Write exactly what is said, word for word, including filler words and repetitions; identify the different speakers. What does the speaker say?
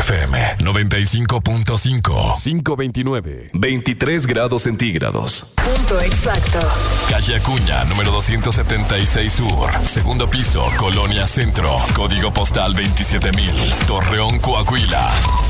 Speaker 1: F M noventa y cinco punto cinco.
Speaker 2: cinco veintinueve.
Speaker 1: veintitrés grados centígrados.
Speaker 3: Punto exacto.
Speaker 1: Calle Acuña, número doscientos setenta y seis Sur. Segundo piso, Colonia Centro. Código postal veintisiete mil. Torreón, Coahuila.